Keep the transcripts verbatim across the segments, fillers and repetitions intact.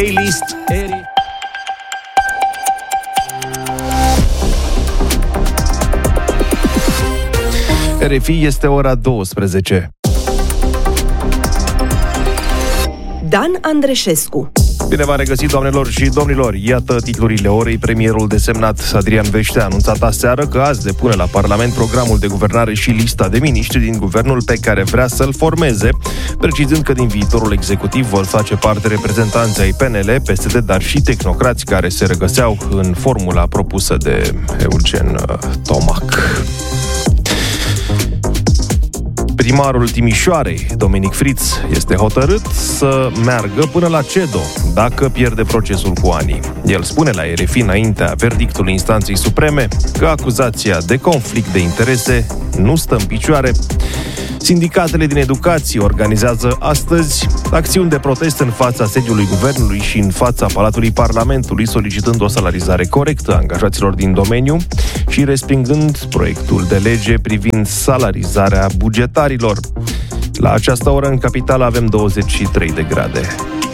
Playlist Eri. R F I, este ora douăsprezece. Dan Andreșescu. Bine v-am regăsit, doamnelor și domnilor. Iată titlurile orei. Premierul desemnat Adrian Veștea a anunțat aseară că azi depune la Parlament programul de guvernare și lista de miniștri din guvernul pe care vrea să-l formeze, precizând că din viitorul executiv vor face parte reprezentanții ai P N L, P S D, dar și tehnocrați care se regăseau în formula propusă de Eugen Tomac. Primarul Timișoarei, Dominic Friț, este hotărât să meargă până la C E D O dacă pierde procesul cu Ani. El spune la R F I înaintea verdictului instanței supreme că acuzația de conflict de interese nu stă în picioare. Sindicatele din educație organizează astăzi acțiuni de protest în fața sediului guvernului și în fața Palatului Parlamentului, solicitând o salarizare corectă a angajaților din domeniu și respingând proiectul de lege privind salarizarea bugetarilor. La această oră în capitală avem douăzeci și trei de grade.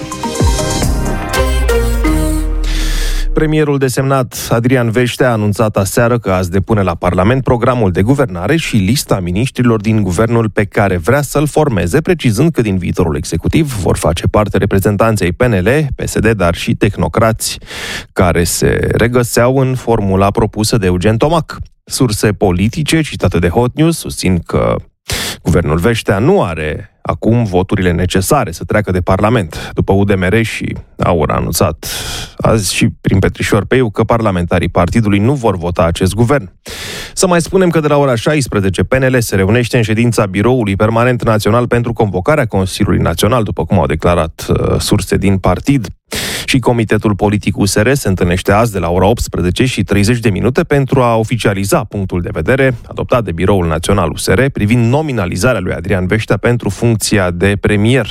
Premierul desemnat Adrian Veștea a anunțat aseară că azi depune la Parlament programul de guvernare și lista miniștrilor din guvernul pe care vrea să-l formeze, precizând că din viitorul executiv vor face parte reprezentanții ai P N L, P S D, dar și tehnocrați care se regăseau în formula propusă de Eugen Tomac. Surse politice citate de Hot News susțin că guvernul Veștea nu are acum voturile necesare să treacă de Parlament. După U D M R și Aur a anunțat azi și prin Petrișor Peiu că parlamentarii partidului nu vor vota acest guvern. Să mai spunem că de la ora șaisprezece P N L se reunește în ședința Biroului Permanent Național pentru convocarea Consiliului Național, după cum au declarat uh, surse din partid. Și Comitetul Politic U S R se întâlnește azi de la ora optsprezece și treizeci de minute pentru a oficializa punctul de vedere adoptat de Biroul Național U S R privind nominalizarea lui Adrian Veștea pentru funcția de premier.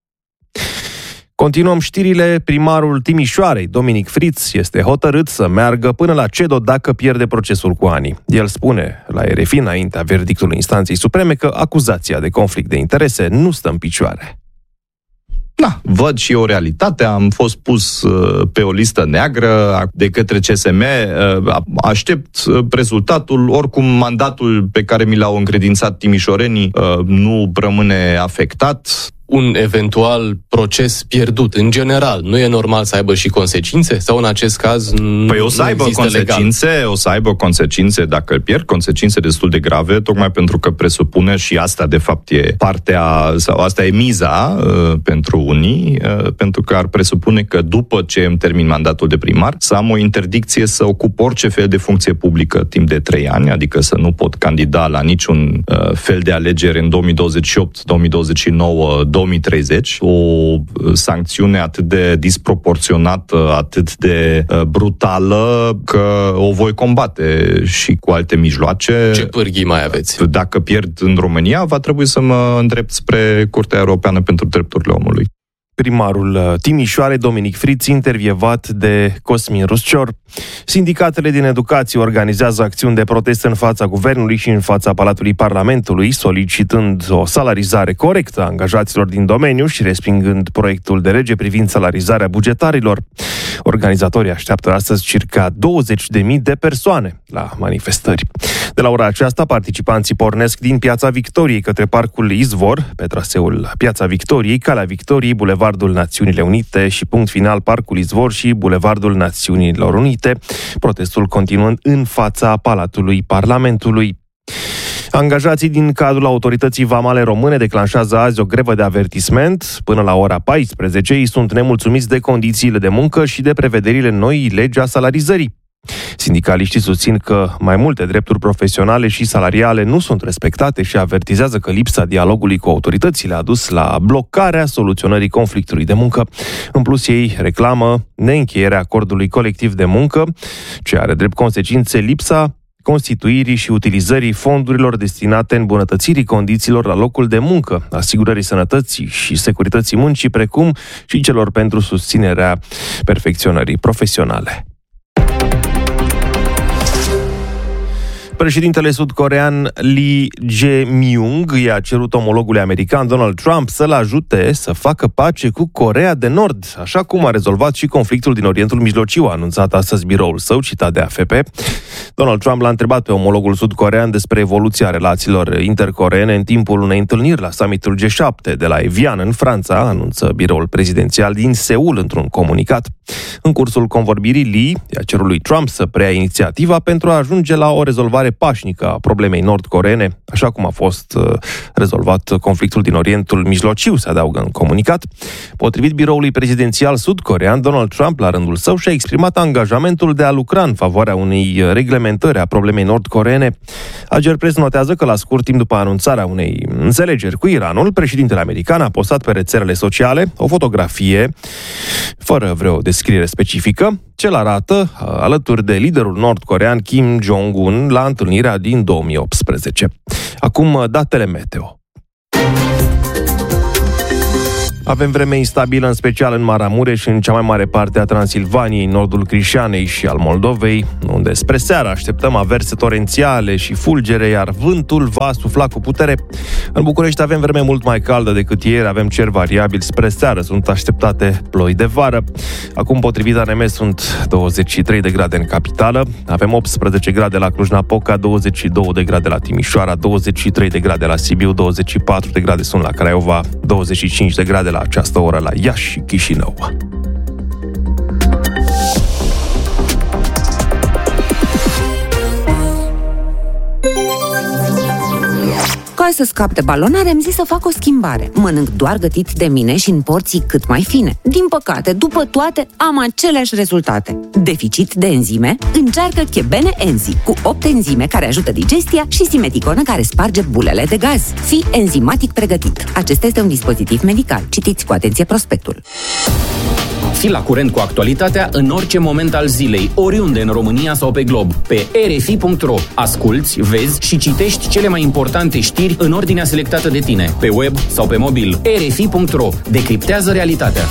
Continuăm știrile. Primarul Timișoarei, Dominic Friț, este hotărât să meargă până la C E D O dacă pierde procesul cu Ani. El spune la R F I înaintea verdictului instanței supreme că acuzația de conflict de interese nu stă în picioare. Da, văd și eu realitatea, am fost pus uh, pe o listă neagră de către C S M, uh, aștept uh, rezultatul, oricum mandatul pe care mi l-au încredințat timișorenii uh, nu rămâne afectat. Un eventual proces pierdut, în general, nu e normal să aibă și consecințe? Sau în acest caz nu, păi o să aibă consecințe, legal? O să aibă consecințe dacă îl pierd, consecințe destul de grave, tocmai pentru că presupune, și asta de fapt e partea, sau asta e miza uh, pentru unii, uh, pentru că ar presupune că după ce îmi termin mandatul de primar, să am o interdicție să ocup orice fel de funcție publică timp de trei ani, adică să nu pot candida la niciun uh, fel de alegere în două mii douăzeci și opt, două mii douăzeci și nouă, două mii treizeci, o sancțiune atât de disproporționată, atât de uh, brutală, că o voi combate și cu alte mijloace. Ce pârghii mai aveți? Dacă pierd în România, va trebui să mă îndrept spre Curtea Europeană pentru Drepturile Omului. Primarul Timișoarei, Dominic Friț, intervievat de Cosmin Ruscior. Sindicatele din educație organizează acțiuni de protest în fața guvernului și în fața Palatului Parlamentului, solicitând o salarizare corectă a angajaților din domeniu și respingând proiectul de lege privind salarizarea bugetarilor. Organizatorii așteaptă astăzi circa douăzeci de mii de persoane la manifestări. De la ora aceasta, participanții pornesc din Piața Victoriei către Parcul Izvor, pe traseul Piața Victoriei, Calea Victoriei, Bulevardul Națiunile Unite și punct final Parcul Izvor și Bulevardul Națiunilor Unite, protestul continuând în fața Palatului Parlamentului. Angajații din cadrul Autorității Vamale Române declanșează azi o grevă de avertisment. Până la ora paisprezece ei sunt nemulțumiți de condițiile de muncă și de prevederile noii legi a salarizării. Sindicaliștii susțin că mai multe drepturi profesionale și salariale nu sunt respectate și avertizează că lipsa dialogului cu autoritățile a dus la blocarea soluționării conflictului de muncă. În plus, ei reclamă neîncheierea acordului colectiv de muncă, ce are drept consecințe lipsa constituirii și utilizării fondurilor destinate îmbunătățirii condițiilor la locul de muncă, asigurării sănătății și securității muncii, precum și celor pentru susținerea perfecționării profesionale. Președintele sud-corean Lee Jae-myung i-a cerut omologului american Donald Trump să-l ajute să facă pace cu Coreea de Nord, așa cum a rezolvat și conflictul din Orientul Mijlociu, a anunțat astăzi biroul său, citat de A F P. Donald Trump l-a întrebat pe omologul sud-corean despre evoluția relațiilor intercoreene în timpul unei întâlniri la summitul G șapte de la Evian, în Franța, anunță biroul prezidențial din Seul într-un comunicat. În cursul convorbirii, Lee i-a cerut lui Trump să preia inițiativa pentru a ajunge la o rezolvare pașnică a problemei nord-coreene, așa cum a fost uh, rezolvat conflictul din Orientul Mijlociu, se adaugă în comunicat. Potrivit biroului prezidențial sud-corean, Donald Trump, la rândul său, și-a exprimat angajamentul de a lucra în favoarea unei reglementări a problemei nord-coreene. Agerpres notează că la scurt timp după anunțarea unei înțelegeri cu Iranul, președintele american a postat pe rețelele sociale o fotografie fără vreo descriere specifică, ce-l arată alături de liderul nord-corean Kim Jong-un la întâlnirea din două mii optsprezece. Acum, datele meteo. Avem vreme instabilă, în special în Maramureș și în cea mai mare parte a Transilvaniei, nordul Crișanei și al Moldovei, unde spre seară așteptăm averse torențiale și fulgere, iar vântul va sufla cu putere. În București avem vreme mult mai caldă decât ieri, avem cer variabil, spre seară sunt așteptate ploi de vară. Acum, potrivit A N M, sunt douăzeci și trei de grade în capitală, avem optsprezece grade la Cluj-Napoca, douăzeci și două de grade la Timișoara, douăzeci și trei de grade la Sibiu, douăzeci și patru de grade sunt la Craiova, douăzeci și cinci de grade la această oră la Iași și Chișinău. Ca să scap de balonare, am zis să fac o schimbare. Mănânc doar gătit de mine și în porții cât mai fine. Din păcate, după toate, am aceleași rezultate. Deficit de enzime? Încearcă Chebene Enzi, cu opt enzime care ajută digestia și simeticonă care sparge bulele de gaz. Fii enzimatic pregătit. Acesta este un dispozitiv medical. Citiți cu atenție prospectul. Fii la curent cu actualitatea în orice moment al zilei, oriunde în România sau pe glob. Pe r f i punct r o asculți, vezi și citești cele mai importante știri în ordinea selectată de tine, pe web sau pe mobil. r f i punct r o decriptează realitatea.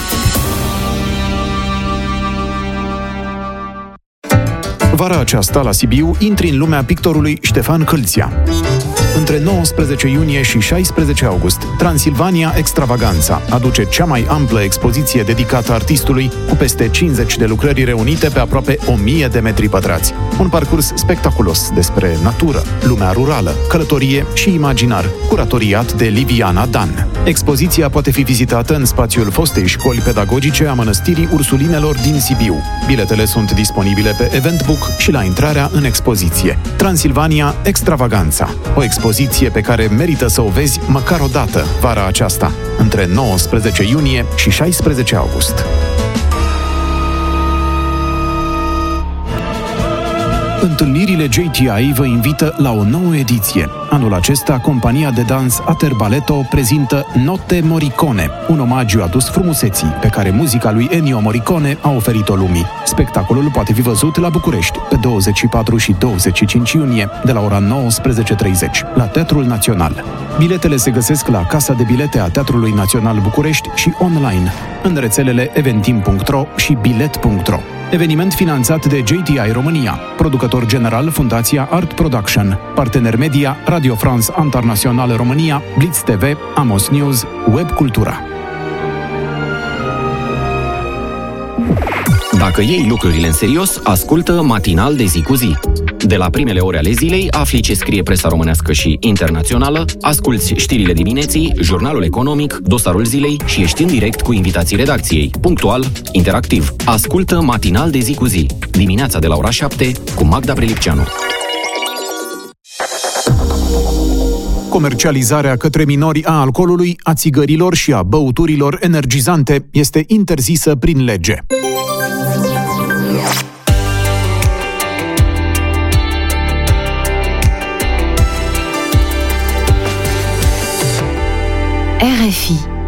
Vara aceasta, la Sibiu, intri în lumea pictorului Ștefan Câlția. Între nouăsprezece iunie și șaisprezece august, Transilvania Extravaganza aduce cea mai amplă expoziție dedicată artistului, cu peste cincizeci de lucrări reunite pe aproape o mie de metri pătrați. Un parcurs spectaculos despre natură, lumea rurală, călătorie și imaginar, curatoriat de Liviana Dan. Expoziția poate fi vizitată în spațiul fostei școli pedagogice a Mănăstirii Ursulinelor din Sibiu. Biletele sunt disponibile pe Eventbook și la intrarea în expoziție. Transilvania Extravaganza, o expoziție pe care merită să o vezi măcar o dată vara aceasta, între nouăsprezece iunie și șaisprezece august. Întâlnirile J T I vă invită la o nouă ediție. Anul acesta, compania de dans Ater Balletto prezintă Notte Morricone, un omagiu adus frumuseții pe care muzica lui Ennio Morricone a oferit-o lumii. Spectacolul poate fi văzut la București pe douăzeci și patru și douăzeci și cinci iunie, de la ora nouăsprezece treizeci, la Teatrul Național. Biletele se găsesc la Casa de Bilete a Teatrului Național București și online, în rețelele eventim punct ro și bilet punct ro. Eveniment finanțat de J T I România, producător general Fundația Art Production, partener media Radio France Internationale România, Blitz T V, Amos News, Web Cultura. Dacă iei lucrurile în serios, ascultă Matinal de zi cu zi. De la primele ore ale zilei, afli ce scrie presa românească și internațională, asculți știrile dimineții, jurnalul economic, dosarul zilei și ești în direct cu invitații redacției. Punctual, interactiv. Ascultă Matinal de zi cu zi. Dimineața de la ora șapte cu Magda Prelipceanu. Comercializarea către minori a alcoolului, a țigărilor și a băuturilor energizante este interzisă prin lege. R F I